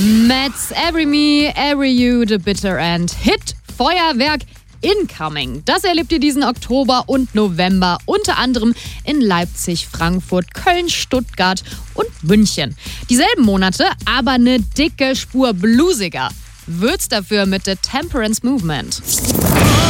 Mets, Every Me, Every You, The Bitter End. Hit, Feuerwerk, Incoming. Das erlebt ihr diesen Oktober und November unter anderem in Leipzig, Frankfurt, Köln, Stuttgart und München. Dieselben Monate, aber eine dicke Spur bluesiger. Wird's dafür mit The Temperance Movement.